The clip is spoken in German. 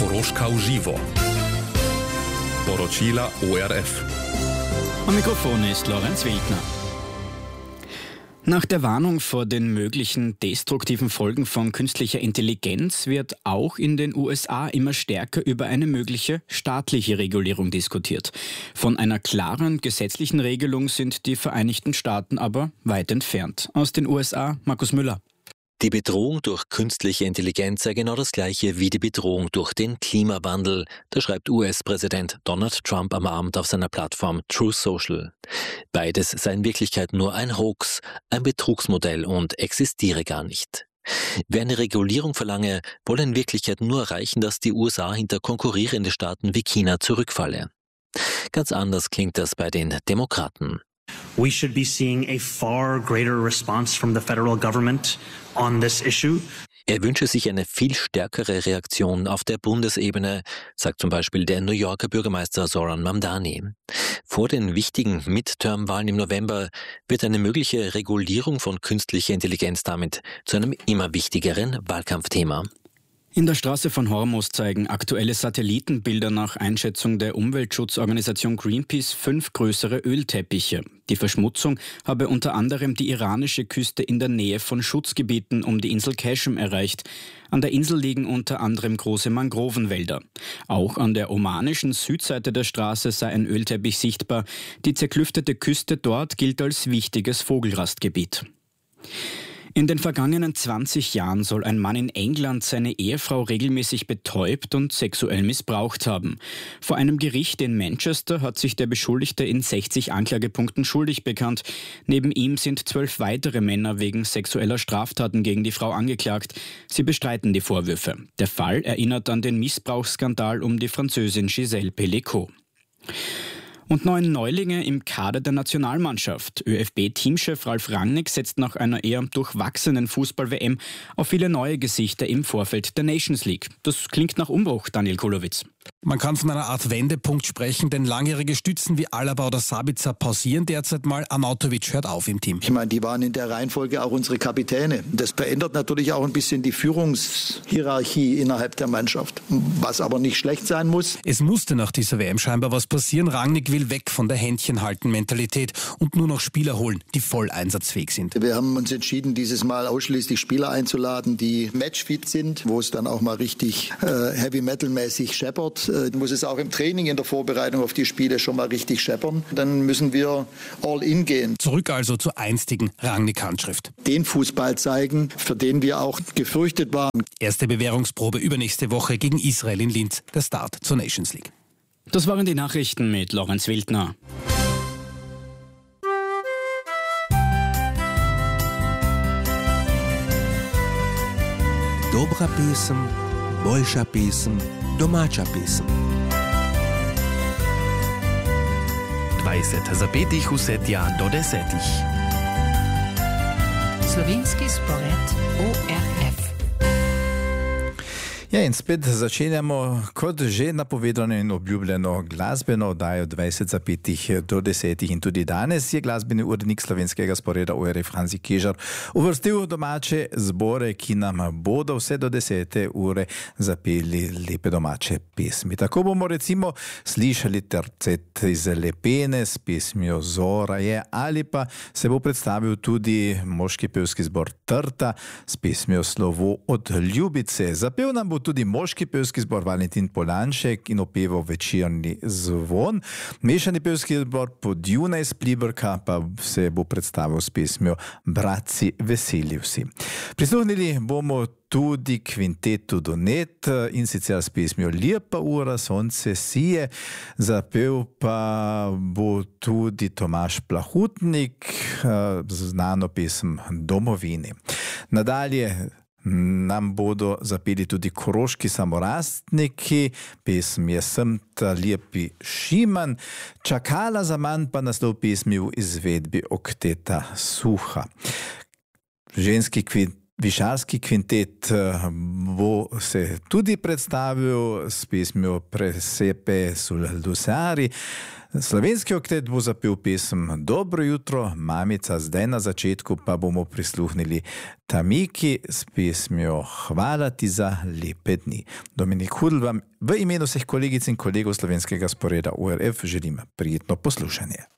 Koroška v živo. Poročila ORF. Am Mikrofon ist Lorenz Wildner. Nach der Warnung vor den möglichen destruktiven Folgen von künstlicher Intelligenz wird auch in den USA immer stärker über eine mögliche staatliche Regulierung diskutiert. Von einer klaren gesetzlichen Regelung sind die Vereinigten Staaten aber weit entfernt. Aus den USA, Markus Müller. Die Bedrohung durch künstliche Intelligenz sei genau das gleiche wie die Bedrohung durch den Klimawandel. Das schreibt US-Präsident Donald Trump am Abend auf seiner Plattform Truth Social. Beides sei in Wirklichkeit nur ein Hoax, ein Betrugsmodell und existiere gar nicht. Wer eine Regulierung verlange, wolle in Wirklichkeit nur erreichen, dass die USA hinter konkurrierende Staaten wie China zurückfalle. Ganz anders klingt das bei den Demokraten. We should be seeing a far greater response from the federal government on this issue. Er wünsche sich eine viel stärkere Reaktion auf der Bundesebene, sagt zum Beispiel der New Yorker Bürgermeister Zoran Mamdani. Vor den wichtigen Midterm-Wahlen im November wird eine mögliche Regulierung von künstlicher Intelligenz damit zu einem immer wichtigeren Wahlkampfthema. In der Straße von Hormuz zeigen aktuelle Satellitenbilder nach Einschätzung der Umweltschutzorganisation Greenpeace 5 größere Ölteppiche. Die Verschmutzung habe unter anderem die iranische Küste in der Nähe von Schutzgebieten um die Insel Qashm erreicht. An der Insel liegen unter anderem große Mangrovenwälder. Auch an der omanischen Südseite der Straße sei ein Ölteppich sichtbar. Die zerklüftete Küste dort gilt als wichtiges Vogelrastgebiet. In den vergangenen 20 Jahren soll ein Mann in England seine Ehefrau regelmäßig betäubt und sexuell missbraucht haben. Vor einem Gericht in Manchester hat sich der Beschuldigte in 60 Anklagepunkten schuldig bekannt. Neben ihm sind 12 weitere Männer wegen sexueller Straftaten gegen die Frau angeklagt. Sie bestreiten die Vorwürfe. Der Fall erinnert an den Missbrauchsskandal um die Französin Gisèle Pelicot. Und 9 Neulinge im Kader der Nationalmannschaft. ÖFB-Teamchef Ralf Rangnick setzt nach einer eher durchwachsenen Fußball-WM auf viele neue Gesichter im Vorfeld der Nations League. Das klingt nach Umbruch, Daniel Kulowitz. Man kann von einer Art Wendepunkt sprechen, denn langjährige Stützen wie Alaba oder Sabitzer pausieren derzeit mal. Arnautovic hört auf im Team. Ich meine, die waren in der Reihenfolge auch unsere Kapitäne. Das verändert natürlich auch ein bisschen die Führungshierarchie innerhalb der Mannschaft, was aber nicht schlecht sein muss. Es musste nach dieser WM scheinbar was passieren. Rangnick will weg von der Händchenhalten-Mentalität und nur noch Spieler holen, die voll einsatzfähig sind. Wir haben uns entschieden, dieses Mal ausschließlich Spieler einzuladen, die matchfit sind, wo es dann auch mal richtig Heavy-Metal-mäßig scheppert. Muss es auch im Training, in der Vorbereitung auf die Spiele schon mal richtig scheppern. Dann müssen wir all in gehen. Zurück also zur einstigen Rangnick-Handschrift. Den Fußball zeigen, für den wir auch gefürchtet waren. Erste Bewährungsprobe übernächste Woche gegen Israel in Linz, der Start zur Nations League. Das waren die Nachrichten mit Lorenz Wildner. Dobra pesem, boljša pesem, domača pesem. 20 zapetih vse tja do 10. Slovenski spored ORF. Ja, in spet začenjamo kot že napovedano in obljubljeno glasbeno oddajo 20 zapetih do 10 in tudi danes je glasbeni urednik slovenskega sporeda ORF Hanzi Kežar uvrstil domače zbore, ki nam bodo vse do 10 ure zapeli lepe domače pesmi. Tako bomo recimo slišali tercet iz Lepene s pesmijo Zora je, ali pa se bo predstavil tudi moški pevski zbor Trta s pesmijo Slovo od Ljubice. Zapel nam bo tudi moški pevski zbor Valentin Polanšek in opeval Večerni zvon. Mešani pevski zbor Podjuna iz Pliberka pa se bo predstavil s pesmijo Bratci veseli vsi. Prisluhnili bomo tudi kvintetu Donet in sicer s pesmijo Lepa ura, sonce sije. Zapel pa bo tudi Tomaž Plahutnik, znano pesem Domovini. Nadalje nam bodo zapeli tudi koroški samorastniki, pesem je Sem ta lepi Šiman, Čakala za manj pa naslov pesmi v izvedbi Okteta Suha. Ženski Višarski kvintet bo se tudi predstavil s pesmijo Presepe sul Dusari. Slovenski oktet bo zapel pesem Dobro jutro, mamica, zdaj na začetku pa bomo prisluhnili Tamiki s pesmijo Hvala ti za lepe dni. Dominik Hudl vam v imenu vseh kolegic in kolegov slovenskega sporeda ORF želim prijetno poslušanje.